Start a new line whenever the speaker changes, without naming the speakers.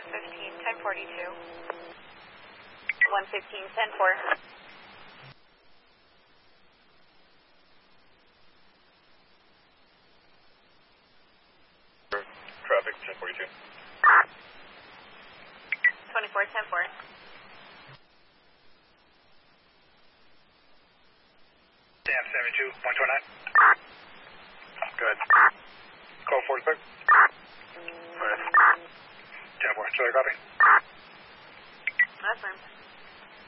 115, 1042. 115, 10-4.
Traffic, 1042.
24, 10-4.
Sam 72, 129. Good. Call 46. Alright. 10-4, sorry, copy.